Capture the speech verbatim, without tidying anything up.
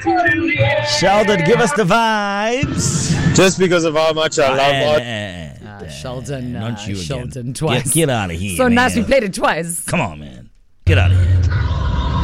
Sheldon, give us the vibes. Just because of how much I love Uh, Uh, Sheldon, uh, Not you again. Sheldon twice. Get, get out of here. So man. nice, we played it twice. Come on, man. Get out of here.